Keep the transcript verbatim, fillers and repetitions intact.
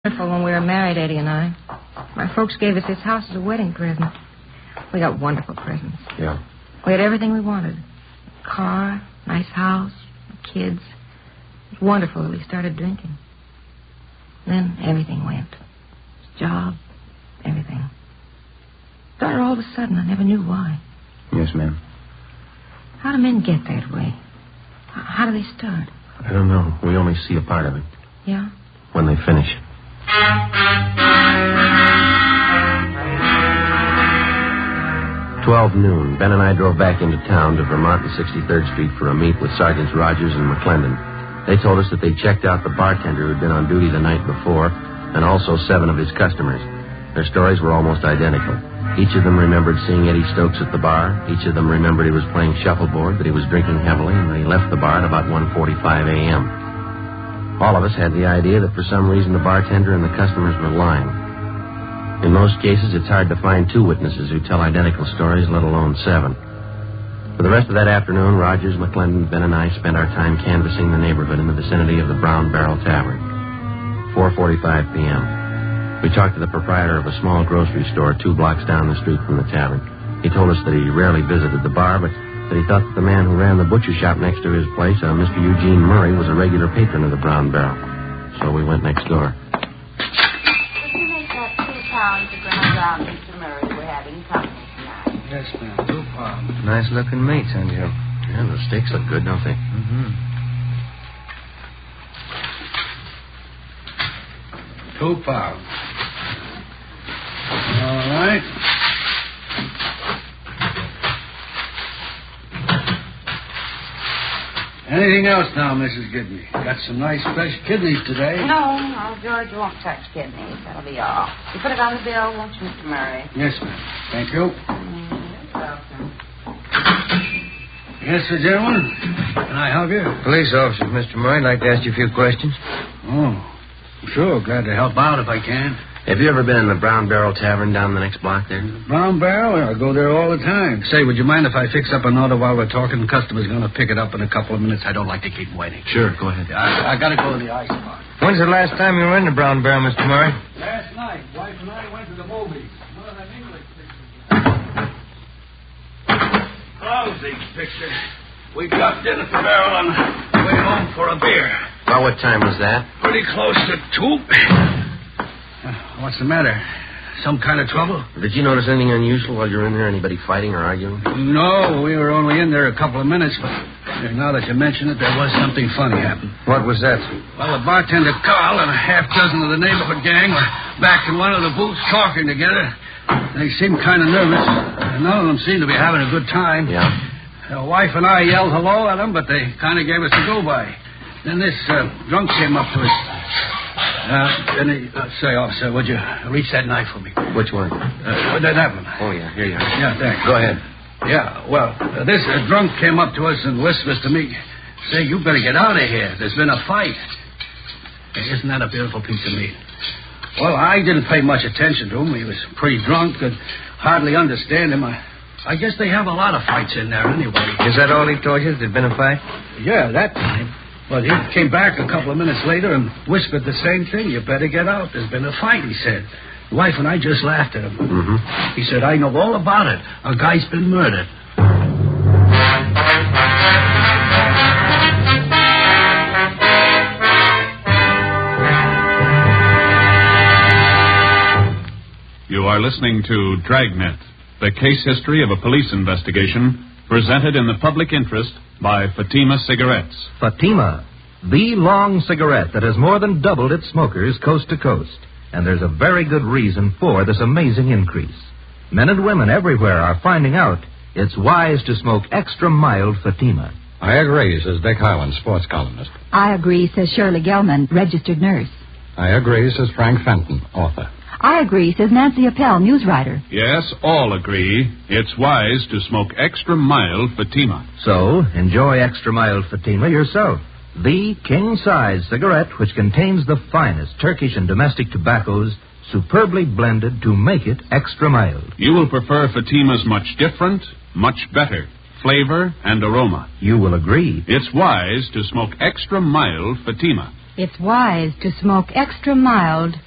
When we were married, Eddie and I, my folks gave us this house as a wedding present. We got wonderful presents. Yeah. We had everything we wanted. A car, nice house, kids. It was wonderful that we started drinking. Then everything went. Job, everything. Started all of a sudden. I never knew why. Yes, ma'am. How do men get that way? How do they start? I don't know. We only see a part of it. Yeah? When they finish. Twelve noon. Ben and I drove back into town to Vermont and sixty-third Street for a meet with Sergeants Rogers and McClendon. They told us that they'd checked out the bartender who'd been on duty the night before, and also seven of his customers. Their stories were almost identical. Each of them remembered seeing Eddie Stokes at the bar. Each of them remembered he was playing shuffleboard, that he was drinking heavily, and that he left the bar at about one forty-five a.m. All of us had the idea that for some reason the bartender and the customers were lying. In most cases, it's hard to find two witnesses who tell identical stories, let alone seven. For the rest of that afternoon, Rogers, McClendon, Ben, and I spent our time canvassing the neighborhood in the vicinity of the Brown Barrel Tavern. four forty-five p.m. We talked to the proprietor of a small grocery store two blocks down the street from the tavern. He told us that he rarely visited the bar, but that he thought that the man who ran the butcher shop next to his place, uh, Mister Eugene Murray, was a regular patron of the Brown Barrel. So we went next door. Could you make that two pounds of ground round, Mister Murray? We're having company tonight. Yes, ma'am. Two pounds. Nice-looking meat, son, Joe. Yeah, the steaks look good, don't they? Mm-hmm. Two pounds. All right. Anything else now, Missus Gidney? Got some nice fresh kidneys today. No, no, George won't touch kidneys. That'll be all. You put it on the bill, won't you, Mister Murray? Yes, ma'am. Thank you. Mm, you're welcome. Yes, sir, gentlemen. Can I help you? Police officer, Mister Murray. I'd like to ask you a few questions. Oh, sure. Glad to help out if I can. Have you ever been in the Brown Barrel Tavern down the next block there? Brown Barrel? I go there all the time. Say, would you mind if I fix up an order while we're talking? The customer's going to pick it up in a couple of minutes. I don't like to keep waiting. Sure, go ahead. I, I got to go to the ice box. When's the last time you were in the Brown Barrel, Mister Murray? Last night. Wife and I went to the movies. One of them English pictures. Lousy picture. We dropped in at the barrel on the way home for a beer. Well, what time was that? Pretty close to two. Uh, what's the matter? Some kind of trouble? Did you notice anything unusual while you were in there? Anybody fighting or arguing? No, we were only in there a couple of minutes, but now that you mention it, there was something funny happen. What was that? Well, the bartender Carl and a half dozen of the neighborhood gang were back in one of the booths talking together. They seemed kind of nervous, and none of them seemed to be having a good time. Yeah. The wife and I yelled hello at them, but they kind of gave us a go-by. Then this uh, drunk came up to us. Uh, then he, uh, say, officer, would you reach that knife for me? Which one? Uh, that, that one. Oh, yeah, here you are. Yeah, thanks. Go ahead. Yeah, well, uh, this uh, drunk came up to us and whispers to me, say, you better get out of here. There's been a fight. Hey, isn't that a beautiful piece of meat? Well, I didn't pay much attention to him. He was pretty drunk, could hardly understand him. I, I guess they have a lot of fights in there anyway. Is that all he told you? There'd been a fight? Yeah, that time. But he came back a couple of minutes later and whispered the same thing. You better get out. There's been a fight, he said. The wife and I just laughed at him. Mm-hmm. He said, I know all about it. A guy's been murdered. You are listening to Dragnet, the case history of a police investigation presented in the public interest by Fatima Cigarettes. Fatima, the long cigarette that has more than doubled its smokers coast to coast. And there's a very good reason for this amazing increase. Men and women everywhere are finding out it's wise to smoke extra mild Fatima. I agree, says Dick Highland, sports columnist. I agree, says Shirley Gelman, registered nurse. I agree, says Frank Fenton, author. I agree, says Nancy Appel, news writer. Yes, all agree. It's wise to smoke extra mild Fatima. So, enjoy extra mild Fatima yourself. The king-size cigarette which contains the finest Turkish and domestic tobaccos superbly blended to make it extra mild. You will prefer Fatima's much different, much better flavor and aroma. You will agree. It's wise to smoke extra mild Fatima. It's wise to smoke extra mild